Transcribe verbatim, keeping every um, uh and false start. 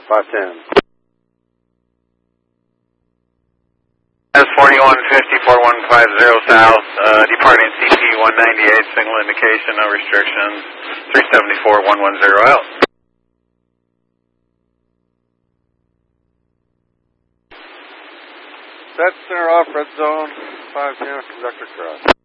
five ten. S forty-one fifty, four one five zero south, uh, departing C P one ninety-eight, single indication, no restrictions, three seventy-four, one one zero out. Set center off, red zone, five ten, conductor cross.